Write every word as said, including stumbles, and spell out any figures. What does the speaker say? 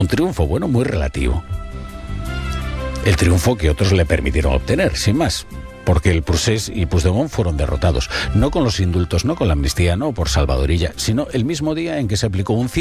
Un triunfo, bueno, muy relativo. El triunfo que otros le permitieron obtener, sin más. Porque el Procés y Puigdemont fueron derrotados. No con los indultos, no con la amnistía, no por salvadorilla, sino el mismo día en que se aplicó un